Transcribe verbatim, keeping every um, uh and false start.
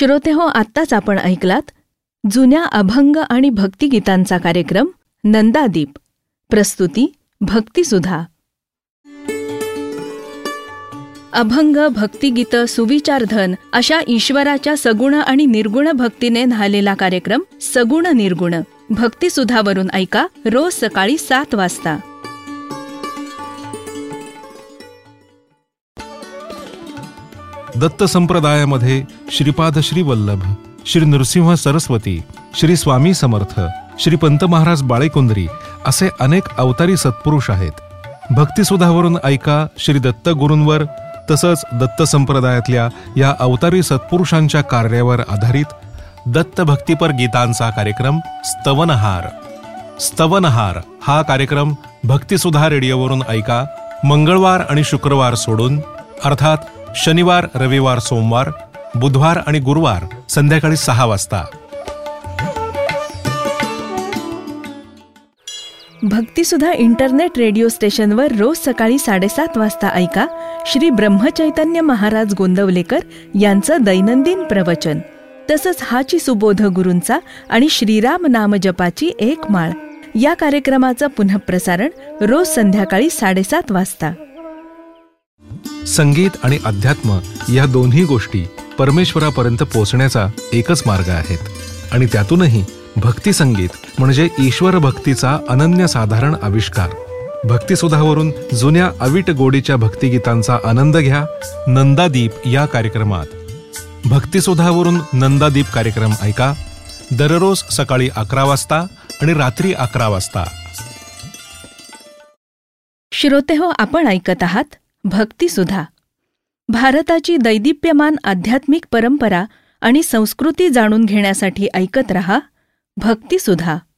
श्रोतेहो, आत्ताच आपण ऐकलात जुन्या अभंग आणि भक्तिगीतांचा कार्यक्रम नंदादीप. प्रस्तुती भक्तिसुधा. अभंग, भक्तिगीत, सुविचारधन अशा ईश्वराच्या सगुण आणि निर्गुण भक्तीने न्हालेला कार्यक्रम सगुण निर्गुण भक्तिसुधावरून ऐका रोज सकाळी सात वाजता. दत्त संप्रदायामध्ये श्रीपाद श्री वल्लभ, श्री नृसिंह सरस्वती, श्री स्वामी समर्थ, श्री पंत महाराज बाळेकुंद्री असे अनेक अवतारी सत्पुरुष आहेत. भक्तिसुधावरून ऐका श्री दत्त गुरूंवर तसंच दत्त संप्रदायातल्या या अवतारी सत्पुरुषांच्या कार्यावर आधारित दत्त भक्तिपर गीतांचा कार्यक्रम स्तवनहार. स्तवनहार हा कार्यक्रम भक्तिसुधा रेडिओवरून ऐका मंगळवार आणि शुक्रवार सोडून, अर्थात शनिवार, रविवार, सोमवार, बुधवार आणि गुरुवार संध्याकाळी सहा वाजता. भक्तिसुधा इंटरनेट रेडिओ स्टेशनवर रोज सकाळी साडेसात वाजता ऐका श्री ब्रह्मचैतन्य महाराज गोंदवलेकर यांचं दैनंदिन प्रवचन, तसंच हाची सुबोध गुरूंचा आणि श्रीराम नाम जपाची एक माळ या कार्यक्रमाचं पुनःप्रसारण रोज संध्याकाळी साडेसात वाजता. संगीत आणि अध्यात्म या दोन्ही गोष्टी परमेश्वरापर्यंत पोहोचण्याचा एकच मार्ग आहेत आणि त्यातूनही भक्ती संगीत म्हणजे ईश्वर भक्तीचा अनन्यसाधारण आविष्कार. भक्तिसुधावरून जुन्या अवीट गोडीच्या भक्तिगीतांचा आनंद घ्या नंदादीप या कार्यक्रमात. भक्तिसुधावरून नंदादीप कार्यक्रम ऐका दररोज सकाळी अकरा वाजता आणि रात्री अकरा वाजता. श्रोतेहो, आपण ऐकत आहात भक्तिसुधा. भारताची दैदिप्यमान आध्यात्मिक परंपरा आणि संस्कृती जाणून घेण्यासाठी ऐकत रहा भक्तिसुधा.